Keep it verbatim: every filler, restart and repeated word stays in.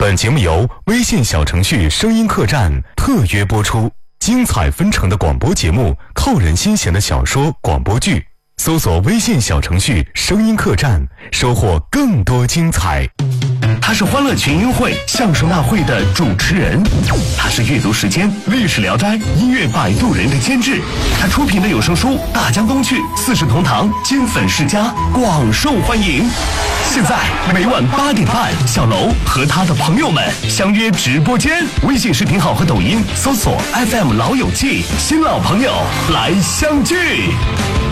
本节目由微信小程序声音客栈特约播出，精彩纷呈的广播节目，扣人心弦的小说广播剧，搜索微信小程序声音客栈，收获更多精彩。 他是欢乐群英会相声大会的主持人，他是阅读时间历史聊斋音乐摆渡人的监制，他出品的有声书《大江东去》四世同堂金粉世家广受欢迎。现在每晚八点半，小楼和他的朋友们相约直播间，微信视频号和抖音搜索 F M 老友记，新老朋友来相聚。